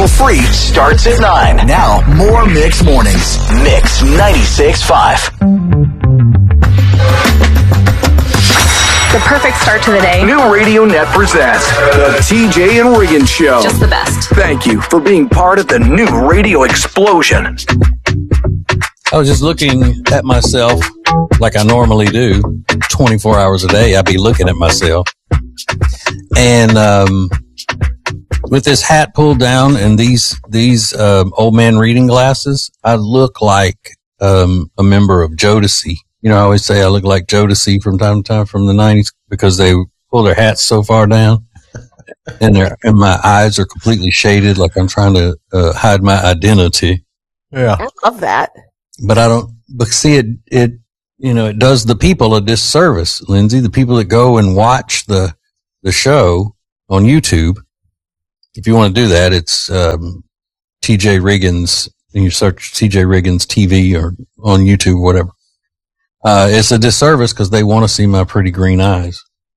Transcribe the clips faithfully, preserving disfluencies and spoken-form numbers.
commercial free, starts at nine. Now, more Mix Mornings. Mix ninety-six point five. The perfect start to the day. New Radio Net presents the T J and Riggins Show. Just the best. Thank you for being part of the new radio explosion. I was just looking at myself like I normally do, twenty-four hours a day. I'd be looking at myself. And um, with this hat pulled down and these these um, old man reading glasses, I look like um, a member of Jodeci. You know, I always say I look like Jodeci from time to time from the nineties because they pull their hats so far down, and their and my eyes are completely shaded, like I'm trying to uh, hide my identity. Yeah, I love that. But I don't. But see, it it you know it does the people a disservice, Lindsay. The people that go and watch the the show on YouTube. If you want to do that, it's um, T J Riggins. And you search T J Riggins T V or on YouTube, or whatever. Uh, it's a disservice because they want to see my pretty green eyes.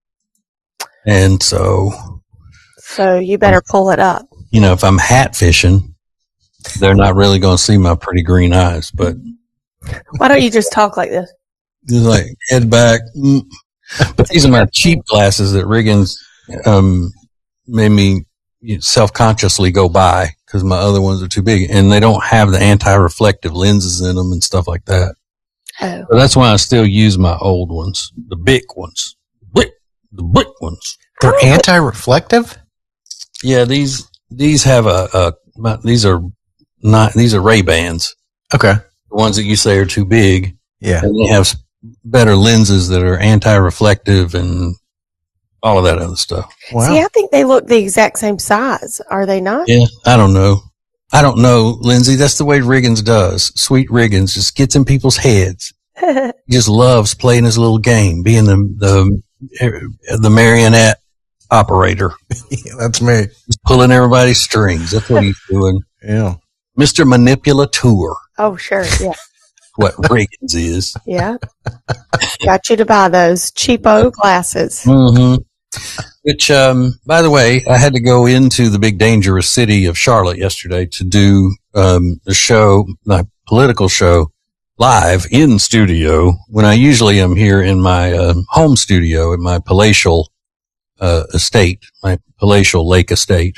And so. So you better pull it up. You know, if I'm hat fishing, they're not really going to see my pretty green eyes, but. Why don't you just talk like this? Just like head back. But these are my cheap glasses that Riggins, um, made me self-consciously go buy because my other ones are too big and they don't have the anti-reflective lenses in them and stuff like that. Oh. So that's why I still use my old ones, the big ones, Blick, the big ones. They're anti-reflective? Yeah, these these have a, a my, these are not these are Ray-Bans. Okay, the ones that you say are too big. Yeah, and they have better lenses that are anti-reflective and all of that other stuff. Wow. See, I think they look the exact same size. Are they not? Yeah, I don't know. I don't know, Lindsay. That's the way Riggins does. Sweet Riggins just gets in people's heads. He just loves playing his little game, being the the the marionette operator. Yeah, that's me. He's pulling everybody's strings. That's what he's doing. Yeah, Mister Manipulateur. Oh, sure. Yeah. What Riggins is. Yeah. Got you to buy those cheapo glasses. Mm-hmm. Which, um, by the way, I had to go into the big dangerous city of Charlotte yesterday to do um, the show, my political show, live in studio when I usually am here in my um, home studio at my palatial uh, estate, my palatial lake estate.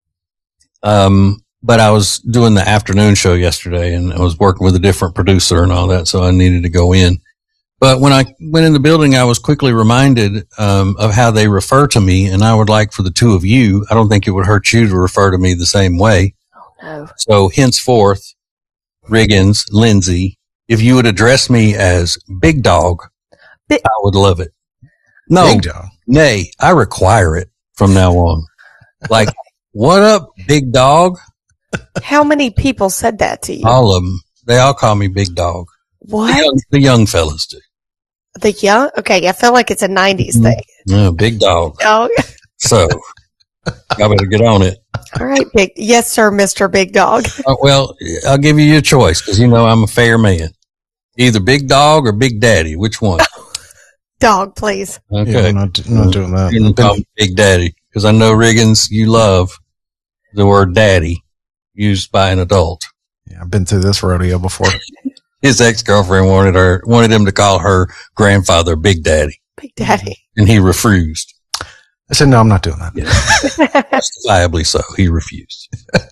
Um, but I was doing the afternoon show yesterday and I was working with a different producer and all that, so I needed to go in. But when I went in the building, I was quickly reminded um, of how they refer to me, and I would like for the two of you, I don't think it would hurt you to refer to me the same way. Oh, no. So henceforth, Riggins, Lindsay, if you would address me as Big Dog, Big- I would love it. No, Big Dog. Nay, I require it from now on. Like, what up, Big Dog? How many people said that to you? All of them. They all call me Big Dog. What? The young, the young fellas do. The young? Okay, I feel like it's a nineties thing. Yeah, Big Dog. Oh. So, I better get on it. All right, Big. Yes, sir, Mister Big Dog. Uh, well, I'll give you your choice because you know I'm a fair man. Either Big Dog or Big Daddy. Which one? Dog, please. Okay. Yeah, I'm not, I'm not doing that. You can call me Big Daddy because I know, Riggins, you love the word daddy used by an adult. Yeah, I've been through this rodeo before. His ex-girlfriend wanted her, wanted him to call her grandfather Big Daddy. Big Daddy. And he refused. I said, no, I'm not doing that. Yeah. Justifiably so. He refused.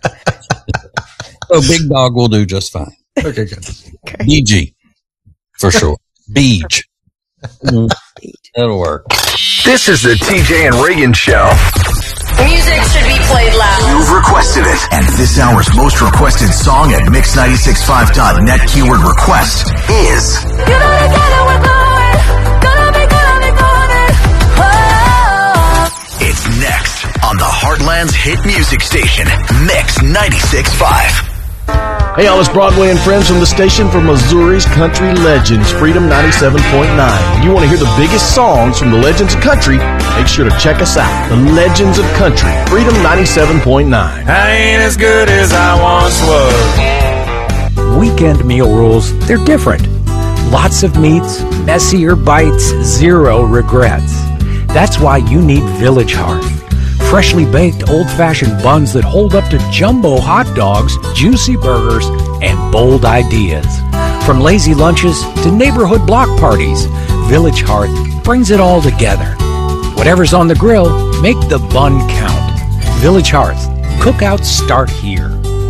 So Big Dog will do just fine. Okay, good. Okay. B G. For sure. Beej. Mm, that'll work. This is the T J and Riggins Show. Music should be played loud. You've requested it. And this hour's most requested song at mix nine six five dot net keyword request is... You gotta get it, we're going. Gonna be, gonna be going. Oh. It's next on the Heartland's hit music station, Mix ninety-six point five. Hey, all, it's Broadway and friends from the station for Missouri's country legends, Freedom ninety-seven point nine. If you want to hear the biggest songs from the legends of country, make sure to check us out. The Legends of Country, Freedom ninety-seven point nine. I ain't as good as I once was. Weekend meal rules, they're different. Lots of meats, messier bites, zero regrets. That's why you need Village Hearth. freshly baked old-fashioned buns that hold up to jumbo hot dogs, juicy burgers, and bold ideas. From lazy lunches to neighborhood block parties, Village Hearth brings it all together. Whatever's on the grill, make the bun count. Village Hearth. Cookouts start here.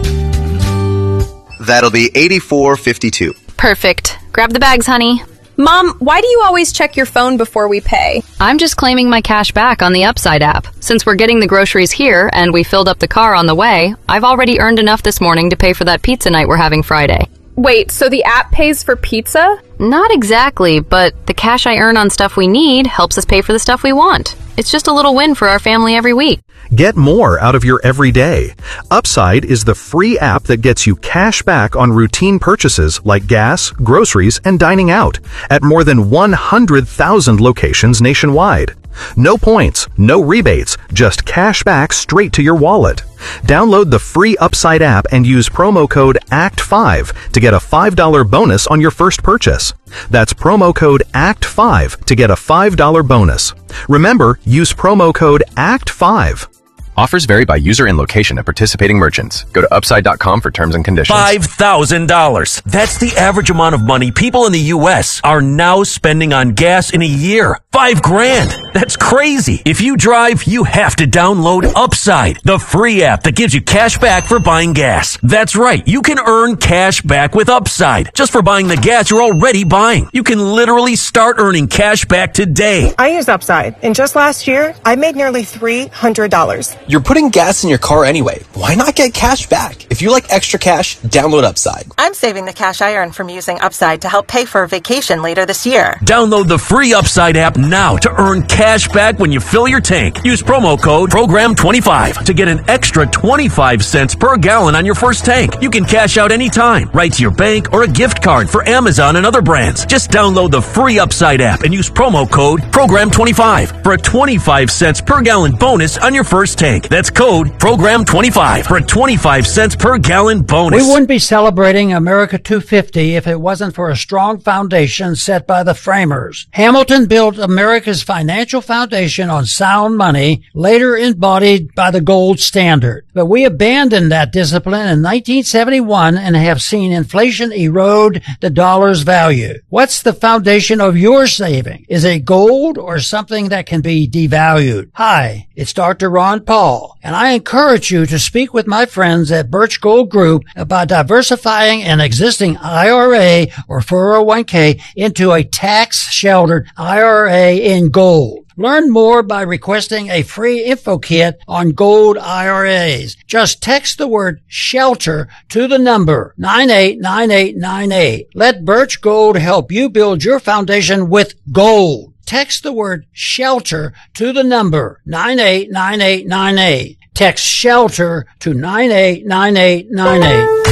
That'll be eighty-four fifty-two. Perfect. Grab the bags, honey. Mom, why do you always check your phone before we pay? I'm just claiming my cash back on the Upside app. Since we're getting the groceries here and we filled up the car on the way, I've already earned enough this morning to pay for that pizza night we're having Friday. Wait, so the app pays for pizza? Not exactly, but the cash I earn on stuff we need helps us pay for the stuff we want. It's just a little win for our family every week. Get more out of your everyday. Upside is the free app that gets you cash back on routine purchases like gas, groceries, and dining out at more than one hundred thousand locations nationwide. No points, no rebates, just cash back straight to your wallet. Download the free Upside app and use promo code A C T five to get a five dollars bonus on your first purchase. That's promo code A C T five to get a five dollars bonus. Remember, use promo code A C T five. Offers vary by user and location at participating merchants. Go to upside dot com for terms and conditions. five thousand dollars. That's the average amount of money people in the U S are now spending on gas in a year. Five grand. That's crazy. If you drive, you have to download Upside, the free app that gives you cash back for buying gas. That's right. You can earn cash back with Upside just for buying the gas you're already buying. You can literally start earning cash back today. I use Upside, and just last year, I made nearly three hundred dollars. You're putting gas in your car anyway. Why not get cash back? If you like extra cash, download Upside. I'm saving the cash I earn from using Upside to help pay for a vacation later this year. Download the free Upside app now to earn cash back when you fill your tank. Use promo code program twenty-five to get an extra twenty-five cents per gallon on your first tank. You can cash out anytime, right to your bank or a gift card for Amazon and other brands. Just download the free Upside app and use promo code program twenty-five for a twenty-five cents per gallon bonus on your first tank. That's code program twenty-five for a twenty-five cents per gallon bonus. We wouldn't be celebrating America two fifty if it wasn't for a strong foundation set by the framers. Hamilton built America's financial foundation on sound money, later embodied by the gold standard. But we abandoned that discipline in nineteen seventy-one and have seen inflation erode the dollar's value. What's the foundation of your saving? Is it gold or something that can be devalued? Hi, it's Doctor Ron Paul, and I encourage you to speak with my friends at Birch Gold Group about diversifying an existing I R A or four oh one k into a tax-sheltered I R A in gold. Learn more by requesting a free info kit on gold I R As. Just text the word SHELTER to the number nine eight nine eight nine eight. Let Birch Gold help you build your foundation with gold. Text the word SHELTER to the number nine eight nine eight nine eight. Text SHELTER to nine eight nine eight nine eight.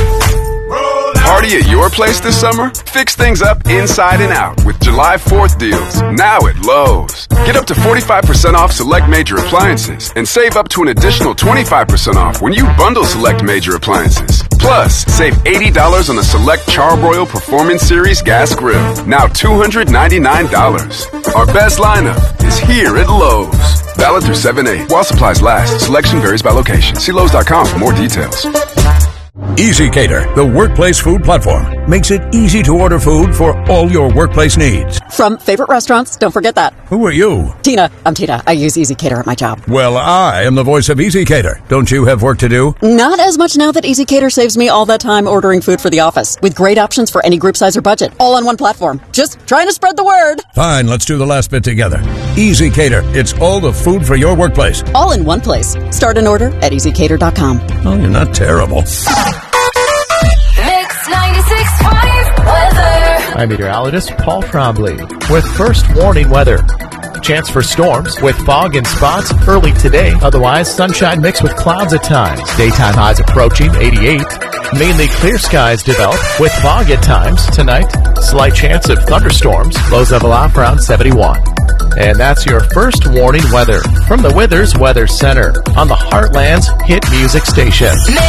Party at your place this summer? Fix things up inside and out with July fourth deals, now at Lowe's. Get up to forty-five percent off select major appliances and save up to an additional twenty-five percent off when you bundle select major appliances. Plus, save eighty dollars on a select Charbroil Performance Series gas grill, now two hundred ninety-nine dollars. Our best lineup is here at Lowe's. Valid through seven eight. While supplies last, selection varies by location. See Lowe's dot com for more details. EasyCater, the workplace food platform, makes it easy to order food for all your workplace needs. From favorite restaurants, don't forget that. Who are you? Tina. I'm Tina. I use EasyCater at my job. Well, I am the voice of EasyCater. Don't you have work to do? Not as much now that EasyCater saves me all that time ordering food for the office, with great options for any group size or budget, all on one platform. Just trying to spread the word. Fine, let's do the last bit together. EasyCater, it's all the food for your workplace. All in one place. Start an order at easy cater dot com. Oh, you're not terrible. I'm meteorologist Paul Trombley with first warning weather. Chance for storms with fog and spots early today. Otherwise, sunshine mixed with clouds at times. Daytime highs approaching eighty-eight. Mainly clear skies develop with fog at times tonight. Slight chance of thunderstorms. Lows level off around seventy-one. And that's your first warning weather from the Withers Weather Center on the Heartland's hit music station.